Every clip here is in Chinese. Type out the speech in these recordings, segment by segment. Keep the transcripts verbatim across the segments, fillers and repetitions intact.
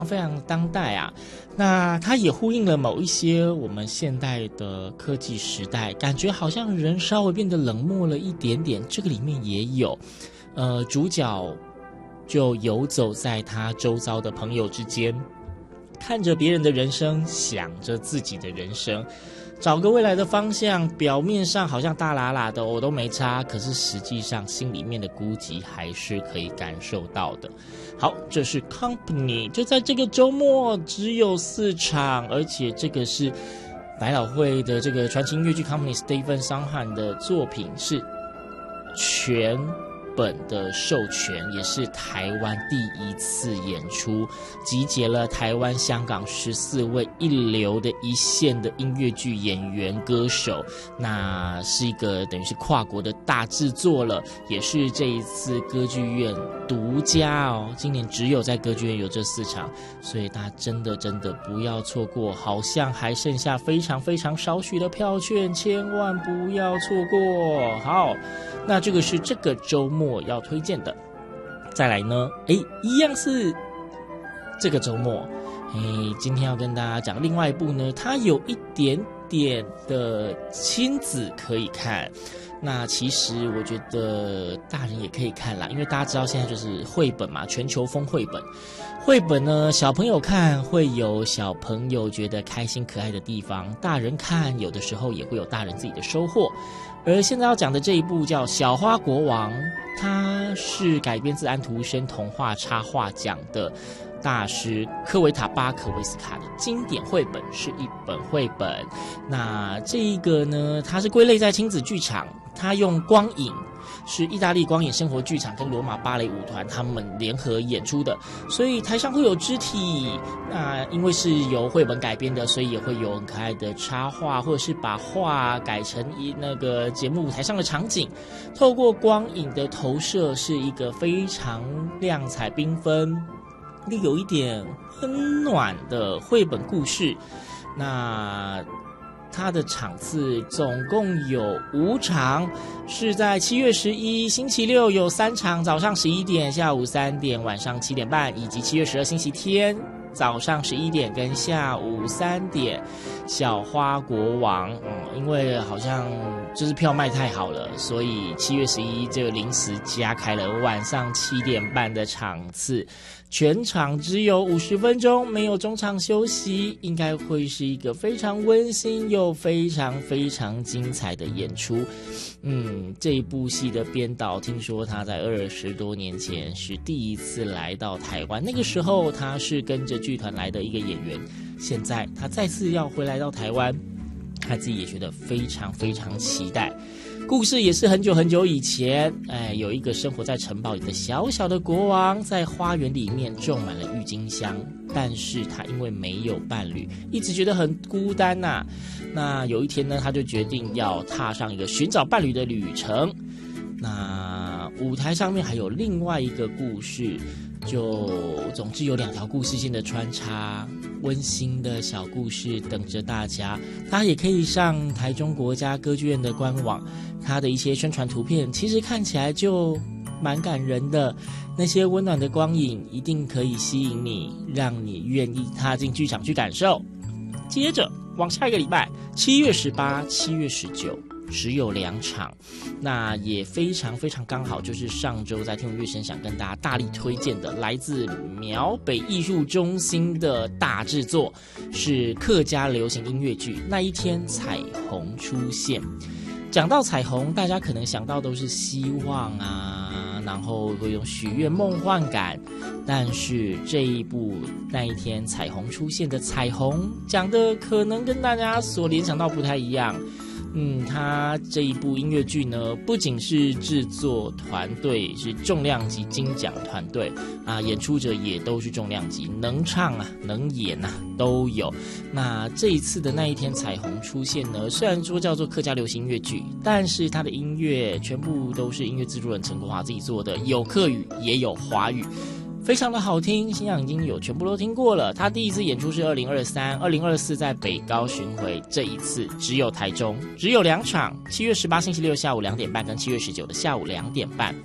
非常当代啊，那它也呼应了某一些我们现代的科技时代，感觉好像人稍微变得冷漠了一点点。这个里面也有，呃，主角就游走在他周遭的朋友之间，看着别人的人生，想着自己的人生，找个未来的方向。表面上好像大喇喇的我都没差，可是实际上心里面的孤寂还是可以感受到的。好，这是 Company， 就在这个周末只有四场，而且这个是百老汇的这个传奇音乐剧 Company Stephen Sondheim 的作品，是全本的授权，也是台湾第一次演出，集结了台湾、香港十四位一流的一线的音乐剧演员、歌手，那是一个等于是跨国的大制作了，也是这一次歌剧院独家哦，今年只有在歌剧院有这四场，所以大家真的真的不要错过，好像还剩下非常非常少许的票券，千万不要错过。好，那这个是这个周末要推荐的。再来呢，诶，一样是这个周末，诶，今天要跟大家讲另外一部呢，它有一点点的亲子可以看。那其实我觉得大人也可以看啦，因为大家知道现在就是绘本嘛，全球风绘本。绘本呢，小朋友看会有小朋友觉得开心可爱的地方，大人看有的时候也会有大人自己的收获。而现在要讲的这一部叫《小花国王》，它是改编自安徒生童话插画奖的大师科维塔巴可维斯卡的经典绘本，是一本绘本。那这一个呢，它是归类在亲子剧场，它用光影，是意大利光影生活剧场跟罗马芭蕾舞团他们联合演出的，所以台上会有肢体。那因为是由绘本改编的，所以也会有很可爱的插画，或者是把画改成一那个节目舞台上的场景，透过光影的投射，是一个非常亮彩缤纷又有一点温暖的绘本故事。那它的场次总共有五场，是在七月十一星期六有三场，早上十一点、下午三点、晚上七点半，以及七月十二星期天早上十一点跟下午三点。小花国王，嗯，因为好像就是票卖太好了，所以七月十一就临时加开了晚上七点半的场次。全场只有五十分钟，没有中场休息，应该会是一个非常温馨又非常非常精彩的演出。嗯，这一部戏的编导听说他在二十多年前是第一次来到台湾，那个时候他是跟着剧团来的一个演员，现在他再次要回来到台湾，他自己也觉得非常非常期待。故事也是很久很久以前，哎，有一个生活在城堡里的小小的国王，在花园里面种满了郁金香，但是他因为没有伴侣，一直觉得很孤单呐、啊。那有一天呢，他就决定要踏上一个寻找伴侣的旅程。那舞台上面还有另外一个故事，就总之有两条故事线的穿插，温馨的小故事等着大家。大家也可以上台中国家歌剧院的官网，它的一些宣传图片其实看起来就蛮感人的，那些温暖的光影一定可以吸引你，让你愿意踏进剧场去感受。接着往下一个礼拜，七月十八、七月十九只有两场，那也非常非常刚好，就是上周在天文乐声想跟大家大力推荐的，来自苗北艺术中心的大制作，是客家流行音乐剧《那一天彩虹出现》。讲到彩虹，大家可能想到都是希望啊，然后会有许愿梦幻感，但是这一部那一天彩虹出现的彩虹讲的可能跟大家所联想到不太一样。嗯，他这一部音乐剧呢，不仅是制作团队是重量级金奖团队啊，演出者也都是重量级，能唱啊，能演啊，都有。那这一次的那一天彩虹出现呢，虽然说叫做客家流行音乐剧，但是它的音乐全部都是音乐制作人陈国华自己做的，有客语也有华语。非常的好听，新阳已经有全部都听过了。他第一次演出是二零二三、二零二四在北高巡回，这一次只有台中，只有两场，七月十八星期六下午两点半跟七月十九的下午两点半。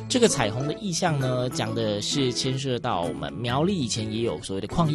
这个彩虹的意象呢，讲的是牵涉到我们苗栗以前也有所谓的矿业